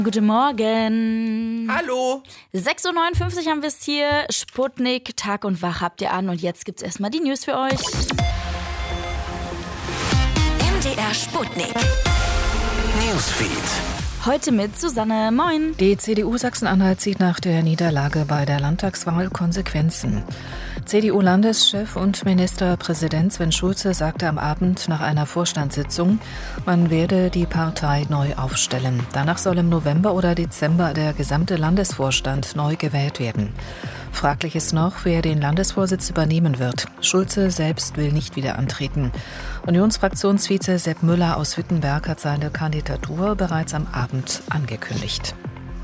Guten Morgen. Hallo. 6.59 Uhr haben wir es hier. Sputnik, Tag und Wach habt ihr an. Und jetzt gibt's erstmal die News für euch. MDR Sputnik. Newsfeed. Heute mit Susanne. Moin. Die CDU Sachsen-Anhalt zieht nach der Niederlage bei der Landtagswahl Konsequenzen. CDU-Landeschef und Ministerpräsident Sven Schulze sagte am Abend nach einer Vorstandssitzung, man werde die Partei neu aufstellen. Danach soll im November oder Dezember der gesamte Landesvorstand neu gewählt werden. Fraglich ist noch, wer den Landesvorsitz übernehmen wird. Schulze selbst will nicht wieder antreten. Unionsfraktionsvize Sepp Müller aus Wittenberg hat seine Kandidatur bereits am Abend angekündigt.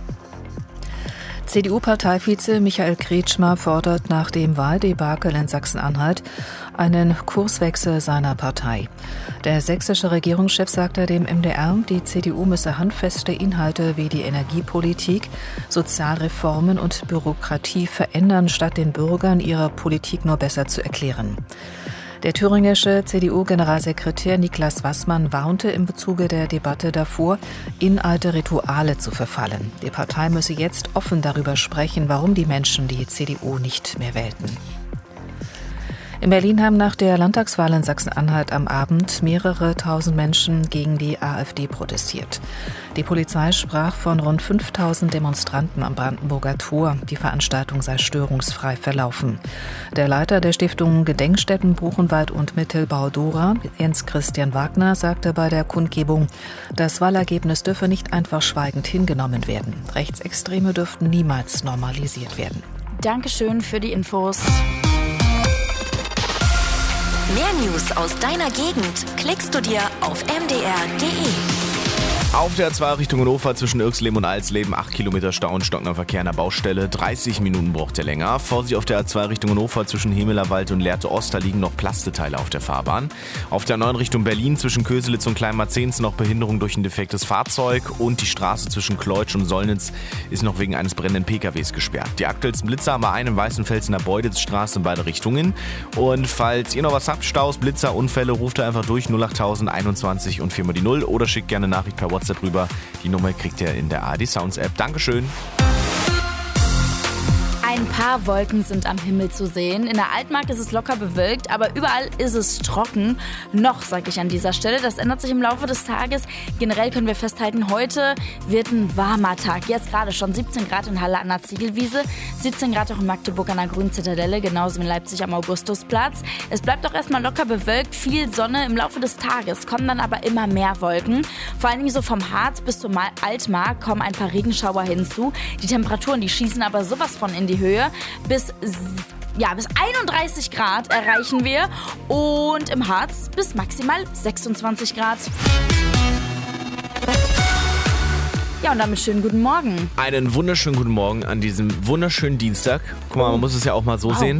CDU-Parteivize Michael Kretschmer fordert nach dem Wahldebakel in Sachsen-Anhalt einen Kurswechsel seiner Partei. Der sächsische Regierungschef sagte dem MDR, die CDU müsse handfeste Inhalte wie die Energiepolitik, Sozialreformen und Bürokratie verändern, statt den Bürgern ihre Politik nur besser zu erklären. Der thüringische CDU-Generalsekretär Niklas Wassmann warnte im Bezuge der Debatte davor, in alte Rituale zu verfallen. Die Partei müsse jetzt offen darüber sprechen, warum die Menschen die CDU nicht mehr wählten. In Berlin haben nach der Landtagswahl in Sachsen-Anhalt am Abend mehrere tausend Menschen gegen die AfD protestiert. Die Polizei sprach von rund 5000 Demonstranten am Brandenburger Tor. Die Veranstaltung sei störungsfrei verlaufen. Der Leiter der Stiftung Gedenkstätten Buchenwald und Mittelbau Dora, Jens Christian Wagner, sagte bei der Kundgebung, das Wahlergebnis dürfe nicht einfach schweigend hingenommen werden. Rechtsextreme dürften niemals normalisiert werden. Dankeschön für die Infos. Mehr News aus deiner Gegend klickst du dir auf mdr.de. Auf der A2 Richtung Hannover zwischen Irxleben und Alsleben 8 Kilometer Stau und stockender Verkehr an der Baustelle. 30 Minuten braucht er länger. Vorsicht auf der A2 Richtung Hannover zwischen Hemelerwald und Lehrte Ost, da liegen noch Plasteteile auf der Fahrbahn. Auf der 9 Richtung Berlin zwischen Köselitz und Kleinmarzehns noch Behinderung durch ein defektes Fahrzeug. Und die Straße zwischen Kleutsch und Sollnitz ist noch wegen eines brennenden PKWs gesperrt. Die aktuellsten Blitzer haben wir einen in Weißenfels in der Beudelsstraße in beide Richtungen. Und falls ihr noch was habt, Staus, Blitzer, Unfälle, ruft einfach durch 08000 21 und 4 mal die 0 oder schickt gerne eine Nachricht per WhatsApp rüber. Die Nummer kriegt ihr in der ARD Sounds App. Dankeschön. Ein paar Wolken sind am Himmel zu sehen. In der Altmark ist es locker bewölkt, aber überall ist es trocken. Noch, sage ich an dieser Stelle. Das ändert sich im Laufe des Tages. Generell können wir festhalten, heute wird ein warmer Tag. Jetzt gerade schon 17 Grad in Halle an der Ziegelwiese, 17 Grad auch in Magdeburg an der Grünen Zitadelle, genauso in Leipzig am Augustusplatz. Es bleibt auch erstmal locker bewölkt, viel Sonne. Im Laufe des Tages kommen dann aber immer mehr Wolken. Vor allen Dingen so vom Harz bis zur Altmark kommen ein paar Regenschauer hinzu. Die Temperaturen, die schießen aber sowas von in die Höhe. Bis 31 Grad erreichen wir und im Harz bis maximal 26 Grad. Ja, und damit schönen guten Morgen. Einen wunderschönen guten Morgen an diesem wunderschönen Dienstag. Guck mal, man muss es ja auch mal so sehen.